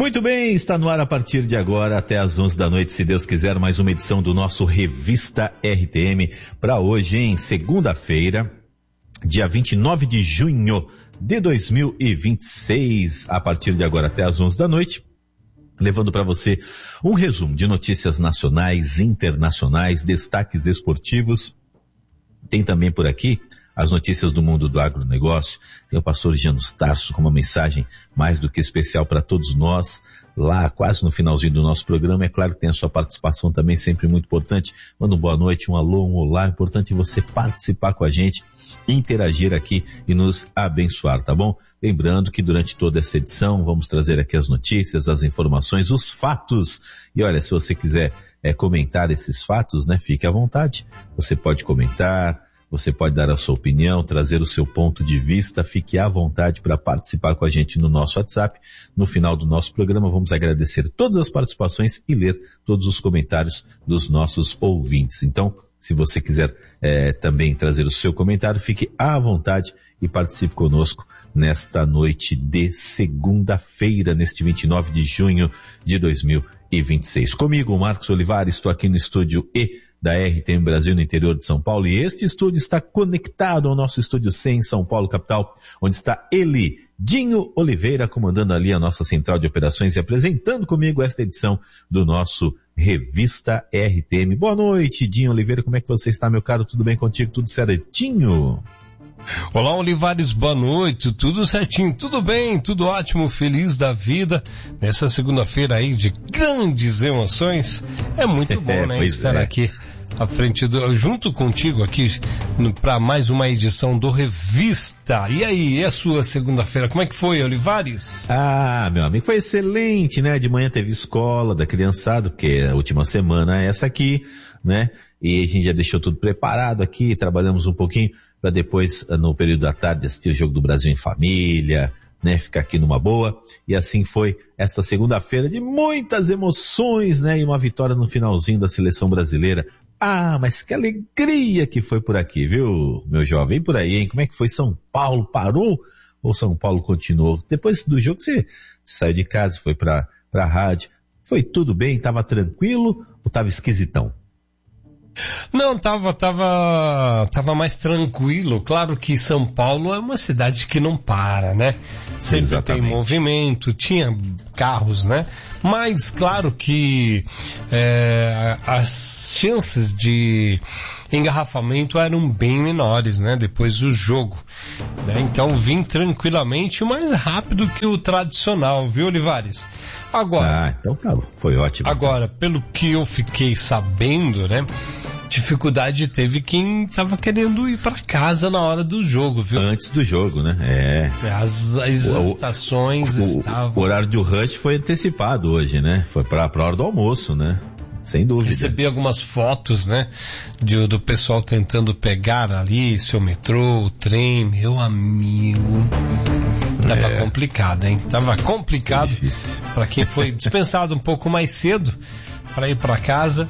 Muito bem, está no ar a partir de agora até às 11 da noite, se Deus quiser, mais uma edição do nosso Revista RTM para hoje, em segunda-feira, dia 29 de junho de 2026, a partir de agora até às 11 da noite, levando para você um resumo de notícias nacionais, internacionais, destaques esportivos. Tem também por aqui as notícias do mundo do agronegócio. Tem o pastor Janus Tarso com uma mensagem mais do que especial para todos nós, lá quase no finalzinho do nosso programa. É claro que tem a sua participação também, sempre muito importante. Manda uma boa noite, um alô, um olá. É importante você participar com a gente, interagir aqui e nos abençoar, tá bom? Lembrando que durante toda essa edição vamos trazer aqui as notícias, as informações, os fatos. E olha, se você quiser comentar esses fatos, né, fique à vontade. Você pode comentar, você pode dar a sua opinião, trazer o seu ponto de vista, fique à vontade para participar com a gente no nosso WhatsApp. No final do nosso programa vamos agradecer todas as participações e ler todos os comentários dos nossos ouvintes. Então, se você quiser também trazer o seu comentário, fique à vontade e participe conosco nesta noite de segunda-feira, neste 29 de junho de 2026. Comigo, Marcos Olivares, estou aqui no estúdio da RTM Brasil no interior de São Paulo, e este estúdio está conectado ao nosso estúdio C em São Paulo, capital, onde está ele, Dinho Oliveira, comandando ali a nossa central de operações e apresentando comigo esta edição do nosso Revista RTM. Boa noite, Dinho Oliveira, como é que você está, meu caro? Tudo bem contigo? Tudo certinho? Olá, Olivares, boa noite, tudo certinho, tudo bem, tudo ótimo, feliz da vida, nessa segunda-feira aí de grandes emoções. É muito bom, né, estar aqui à frente junto contigo aqui para mais uma edição do Revista. E aí, e a sua segunda-feira, como é que foi, Olivares? Ah, meu amigo, foi excelente, né? De manhã teve escola da criançada, porque a última semana é essa aqui, né? E a gente já deixou tudo preparado aqui, trabalhamos um pouquinho para depois, no período da tarde, assistir o Jogo do Brasil em família, né, ficar aqui numa boa. E assim foi esta segunda-feira de muitas emoções, né, e uma vitória no finalzinho da seleção brasileira. Ah, mas que alegria que foi por aqui, viu, meu jovem? E por aí, hein? Como é que foi? São Paulo parou ou São Paulo continuou? Depois do jogo você saiu de casa, foi pra rádio. Foi tudo bem? Tava tranquilo ou tava esquisitão? Não, tava mais tranquilo. Claro que São Paulo é uma cidade que não para, né? Sempre Exatamente. Tem movimento, tinha carros, né? Mas claro que as chances de engarrafamento eram bem menores, né? Depois do jogo, né? Então vim tranquilamente, mais rápido que o tradicional, viu, Olivares? Agora, então tá, foi ótimo. Agora, pelo que eu fiquei sabendo, né? Dificuldade teve quem estava querendo ir para casa na hora do jogo, viu? Antes do jogo, né? As estações estavam... O horário do rush foi antecipado hoje, né? Foi para a hora do almoço, né? Sem dúvida. Recebi algumas fotos, né? Do pessoal tentando pegar ali seu metrô, o trem, meu amigo... Tava complicado, hein? Tava complicado para quem foi dispensado um pouco mais cedo para ir para casa.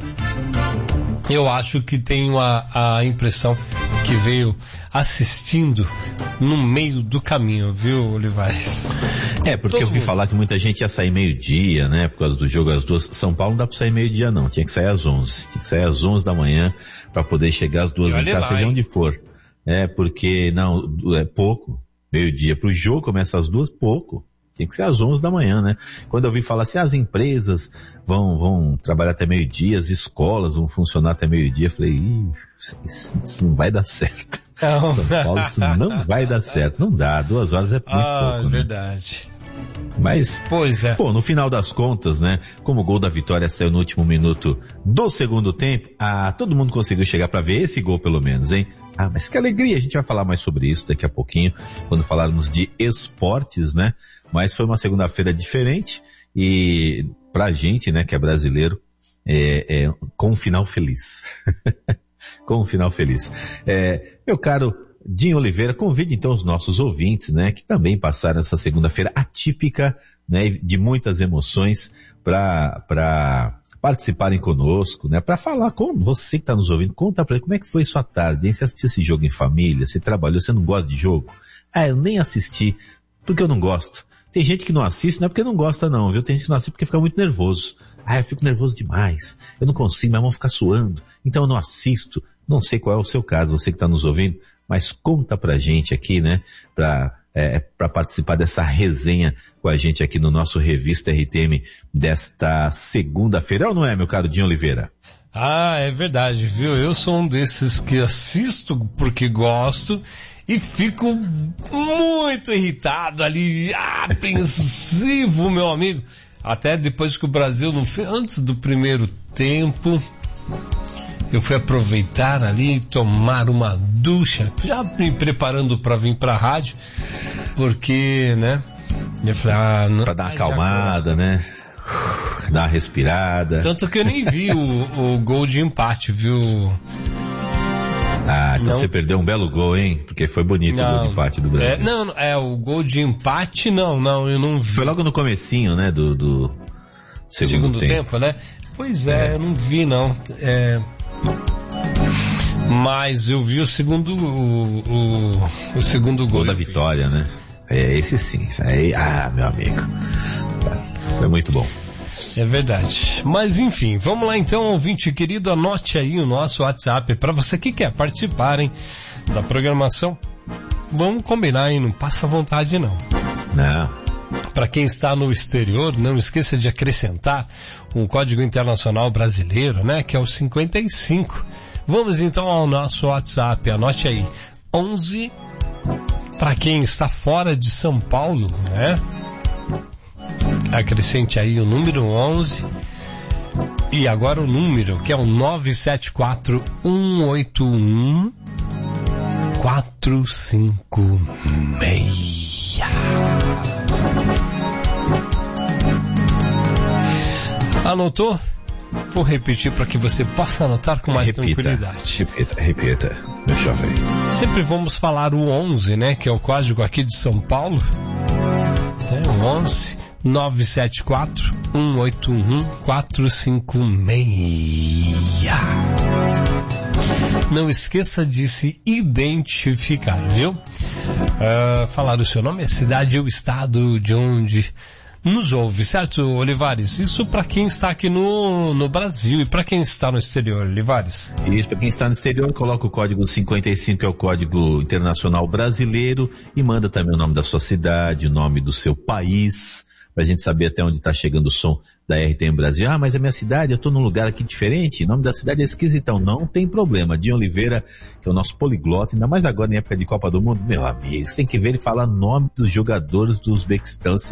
Eu acho que tenho a impressão que veio assistindo no meio do caminho, viu, Olivares? Porque eu ouvi falar que muita gente ia sair meio-dia, né? Por causa do jogo às 2. São Paulo não dá pra sair meio-dia não, tinha que sair às 11. Tinha que sair às 11 da manhã para poder chegar às 2 em casa, seja onde for. Porque não, é pouco. Meio-dia pro jogo, começa às 2, pouco. Tem que ser às 11 da manhã, né? Quando eu ouvi falar assim, as empresas vão trabalhar até meio-dia, as escolas vão funcionar até meio-dia, eu falei, isso não vai dar certo. Não. São Paulo, isso não vai dar certo. Não dá, 2 horas é muito pouco, né? Verdade. Mas, no final das contas, né, como o gol da vitória saiu no último minuto do segundo tempo, todo mundo conseguiu chegar para ver esse gol pelo menos, hein? Mas que alegria, a gente vai falar mais sobre isso daqui a pouquinho, quando falarmos de esportes, né? Mas foi uma segunda-feira diferente e pra gente, né, que é brasileiro, com um final feliz. Com um final feliz. Meu caro Dinho Oliveira, convide então os nossos ouvintes, né, que também passaram essa segunda-feira atípica, né, de muitas emoções para participarem conosco, né, para falar com você que está nos ouvindo. Conta para ele como é que foi sua tarde, hein? Você assistiu esse jogo em família? Você trabalhou? Você não gosta de jogo? Eu nem assisti porque eu não gosto. Tem gente que não assiste, não é porque não gosta não, viu? Tem gente que não assiste porque fica muito nervoso. Eu fico nervoso demais. Eu não consigo, minha mão fica suando. Então eu não assisto. Não sei qual é o seu caso, você que está nos ouvindo, mas conta pra gente aqui, né? Pra participar dessa resenha com a gente aqui no nosso Revista RTM desta segunda-feira. Ou não é, meu caro Dinho Oliveira? É verdade, viu? Eu sou um desses que assisto porque gosto e fico muito irritado ali, apreensivo, meu amigo. Até depois que o Brasil não fez, antes do primeiro tempo, eu fui aproveitar ali, tomar uma ducha, já me preparando para vir para a rádio, porque, né? Eu falei, para dar uma acalmada, né? Dar uma respirada. Tanto que eu nem vi o gol de empate, viu? Então você perdeu um belo gol, hein? Porque foi bonito o gol de empate do Brasil. O gol de empate, não, eu não vi. Foi logo no comecinho, né? Do segundo tempo, né? Pois eu não vi, não. Mas eu vi o segundo gol da vitória, né? Esse sim. Meu amigo. Foi muito bom. É verdade. Mas enfim, vamos lá então, ouvinte querido, anote aí o nosso WhatsApp para você que quer participar, hein, da programação. Vamos combinar, hein? Não passa vontade não. Não. Para quem está no exterior, não esqueça de acrescentar um código internacional brasileiro, né, que é o 55. Vamos então ao nosso WhatsApp, anote aí, 11, para quem está fora de São Paulo, né? Acrescente aí o número 11 e agora o número que é o 974-181-456. Anotou? Vou repetir para que você possa anotar com mais tranquilidade. Repita, meu jovem. Sempre vamos falar o 11, né? Que é o código aqui de São Paulo. O 11 974-181-456. Não esqueça de se identificar, viu? Falar o seu nome, a cidade e o estado de onde nos ouve, certo, Olivares? Isso para quem está aqui no Brasil e para quem está no exterior, Olivares. Isso, para quem está no exterior, coloca o código 55, que é o código internacional brasileiro, e manda também o nome da sua cidade, o nome do seu país, pra gente saber até onde está chegando o som da RTM Brasil. Mas é minha cidade, eu estou num lugar aqui diferente, o nome da cidade é esquisitão. Não tem problema. Dinho Oliveira, que é o nosso poliglota, ainda mais agora em época de Copa do Mundo, meu amigo, você tem que ver ele falar nome dos jogadores do Uzbequistão.